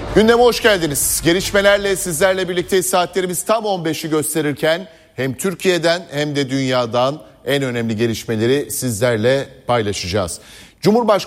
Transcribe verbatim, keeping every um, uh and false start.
Gündeme hoş geldiniz. Gelişmelerle sizlerle birlikte saatlerimiz tam on beşi gösterirken hem Türkiye'den hem de dünyadan en önemli gelişmeleri sizlerle paylaşacağız. Cumhurbaşkanı